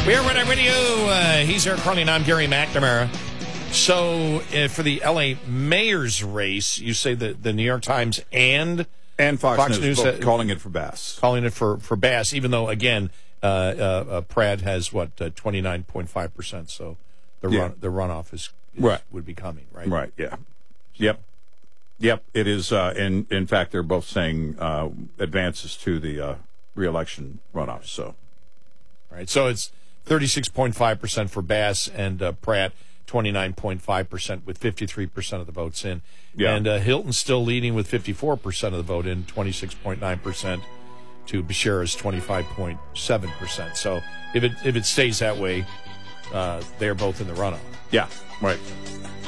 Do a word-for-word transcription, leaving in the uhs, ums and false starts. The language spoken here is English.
We are Red Eye Radio. Uh, he's Eric Carly, and I'm Gary McNamara. So, uh, for the L A mayor's race, you say that the New York Times and and Fox, Fox News, News both uh, calling it for Bass. Calling it for, for Bass, even though, again, uh, uh, uh, Pratt has, what, uh, twenty-nine point five percent, so the Yeah. run, the runoff is, is Right. would be coming, right? Right, yeah. Yep. Yep, it is. Uh, in, in fact, they're both saying uh, advances to the uh, re-election runoff, so... Right, so it's thirty-six point five percent for Bass and uh, Pratt, twenty-nine point five percent with fifty-three percent of the votes in. Yeah. And uh, Hilton's still leading with fifty-four percent of the vote in, twenty-six point nine percent to Bashira's twenty-five point seven percent. So if it if it stays that way, uh, they're both in the runoff. Yeah, right.